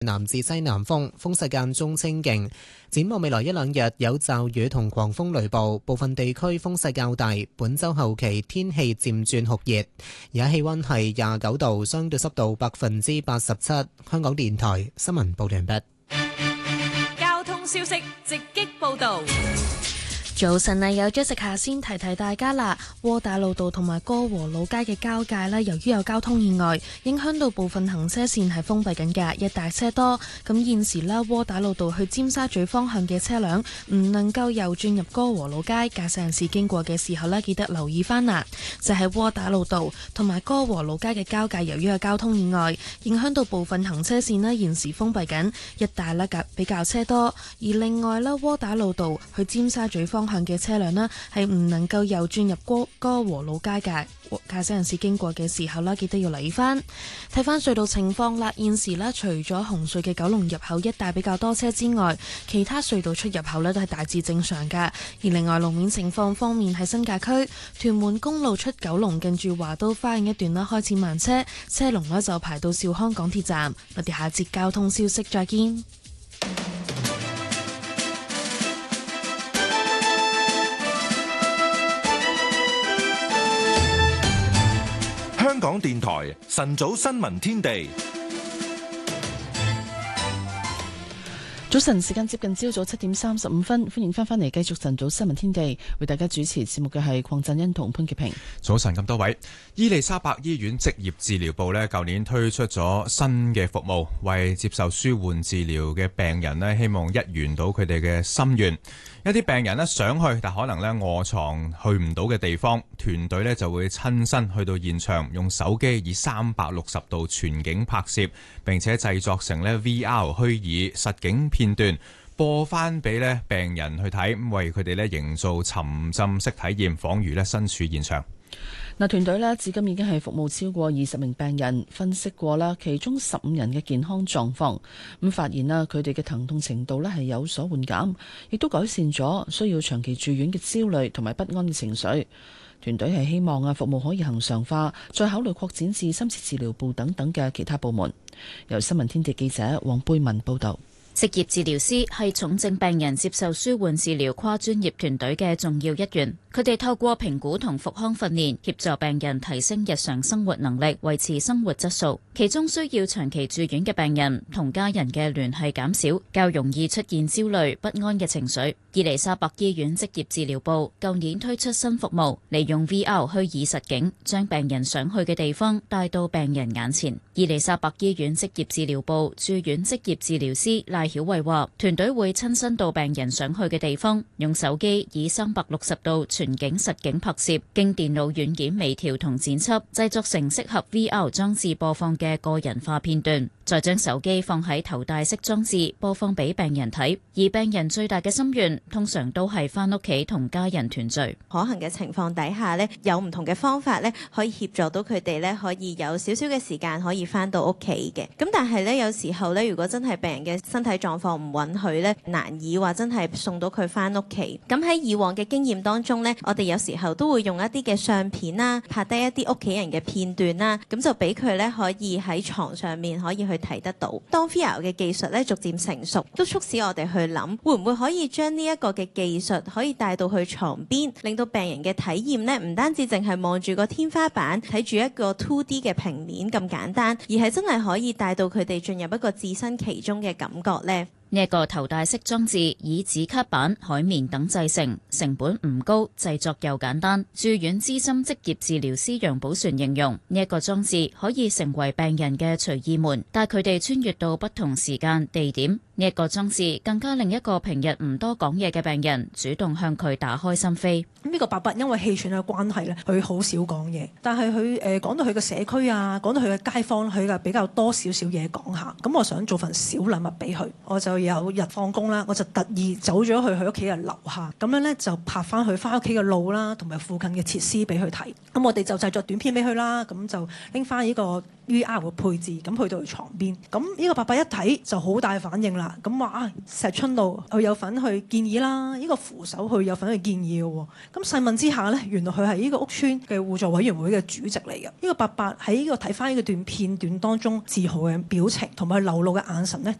南至西南風，風勢間中清勁。展望未來一兩日有驟雨同狂風雷暴，部分地區風勢較大。本週後期天氣漸轉酷熱，而家氣溫係29度，相對濕度87%。香港電台新聞報道完畢。 交通消息直擊報道。 早晨啊，有 Jessica 先提提大家啦。窩打老道同埋歌和老街嘅交界呢，由於有交通意外，影響到部分行車線係封閉緊㗎，一帶車多。咁現時呢，窩打老道去尖沙咀方向嘅車輛唔能夠右轉入歌和老街，駕駛人士經過嘅時候呢，記得留意翻啦。就係窩打老道同埋歌和老街嘅交界，由於有交通意外，影響到部分行車線呢，現時封閉緊，一帶呢比較車多。而另外呢，窩打老道去尖沙咀方向嘅車輛呢，係唔能夠右轉入歌和老街嘅，駕駛人士經過嘅時候呢，記得要留意翻。睇翻隧道情況啦，現時呢，除咗紅隧嘅九龍入口一帶比較多車之外，其他隧道出入口呢都係大致正常㗎。而另外路面情況方面，喺新界區屯門公路出九龍近住華都花園一段呢開始慢車，車龍呢就排到兆康港鐵站。我哋下節交通消息再見。 香港電台晨早新聞天地， 早晨時間接近朝早7:35，歡迎翻嚟繼續晨早新聞天地，為大家主持節目嘅係鄺振欣同潘潔平。 早晨咁多位，伊利沙伯醫院職業治療部呢，舊年推出咗新嘅服務，為接受舒緩治療嘅病人呢，希望一圓到佢哋嘅心願。一啲病人呢想去，但可能呢臥床去唔到嘅地方，團隊呢就會親身去到現場，用手機以360度全景拍攝，並且製作成呢 VR 虛擬實景片段，播翻俾呢病人去睇，為佢哋呢營造沉浸式體驗，仿如呢身處現場。 團隊呢至今已經係服務超過20名病人，分析過啦，其中15人嘅健康狀況，咁發現啦，佢哋嘅疼痛程度呢係有所緩減，亦都改善咗需要長期住院嘅焦慮同埋不安嘅情緒。團隊係希望服務可以恆常化，再考慮擴展至深切治療部等等嘅其他部門。由新聞天地記者黃貝文報道。 職業治療師係重症病人接受舒緩治療跨專業團隊嘅重要一員，佢哋透過評估同復康訓練，協助病人提升日常生活能力，維持生活質素。其中需要長期住院嘅病人同家人嘅聯繫減少，較容易出現焦慮不安嘅情緒。伊利沙伯醫院職業治療部舊年推出新服務，利用 VR 虛擬實境，將病人想去嘅地方帶到病人眼前。伊利沙伯醫院職業治療部住院職業治療師賴曉慧話，團隊會親身到病人想去嘅地方，用手機以360度全景實景拍攝，經電腦軟件微調同剪輯，製作成適合 VR 裝置播放嘅個人化片段，再將手機放喺頭戴式裝置播放俾病人睇。而病人最大嘅心願通常都係翻屋企同家人團聚。 可行嘅情況底下呢，有唔同嘅方法呢，可以協助到佢哋呢，可以有少少嘅時間可以翻到屋企嘅。咁但係呢，有時候呢，如果真係病人嘅身體狀況唔允許呢，難以話真係送到佢翻屋企。咁喺以往嘅經驗當中呢，我哋有時候都會用一啲嘅相片啦，拍低一啲屋企人嘅片段啦，咁就俾佢呢，可以喺床上面可以去睇得到。當 VR 嘅技術呢逐漸成熟，都促使我哋去諗，會唔會可以將呢一個嘅技術可以帶到去床邊，令到病人嘅體驗呢，唔單止淨係望住個天花板睇住一個 2D 嘅平面咁簡單，而係真係可以帶到佢哋進入一個置身其中嘅感覺呢。 呢一個頭戴式裝置以紙卡板、海綿等製成，成本唔高，製作又簡單。住院資深職業治療師楊寶璇形容呢一個裝置可以成為病人嘅隨意門，帶佢哋穿越到不同時間地點。呢一個裝置更加令一個平日唔多講嘢嘅病人主動向佢打開心扉。 呢個伯伯因為氣喘嘅關係咧，佢好少講嘢，但係佢講到佢嘅社區啊，講到佢嘅街坊，佢嘅比較多少少嘢講下。咁我想做份小禮物俾佢，我就有日放工啦，我就特意走咗去佢屋企嘅樓下，咁樣咧就拍翻佢翻屋企嘅路啦，同埋附近嘅設施俾佢睇。咁我哋就製作短片俾佢啦，咁就拎翻呢個 VR 嘅配置，咁去到佢床邊。咁呢個伯伯一睇就好大反應啦，咁話石春路佢有份去建議啦，呢個扶手佢有份去建議嘅喎。咁細問之下呢，原來佢係呢個屋邨嘅互助委員會嘅主席嚟嘅。呢個伯伯喺呢個睇翻呢個段片段當中自豪嘅表情同埋流露嘅眼神呢，